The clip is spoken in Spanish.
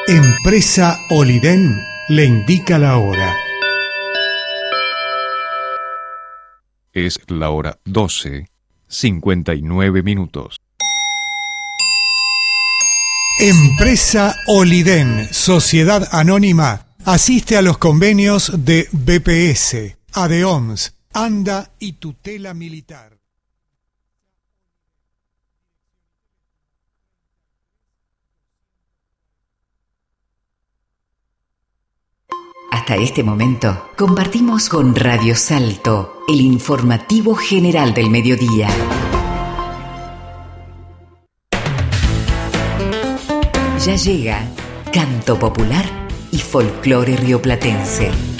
Empresa Oliden le indica la hora. Es la hora 12:59. Empresa Oliden, Sociedad Anónima, asiste a los convenios de BPS, ADEOMS, ANDA y Tutela Militar. Hasta este momento compartimos con Radio Salto el informativo general del mediodía. Ya llega Canto Popular y Folclore Rioplatense.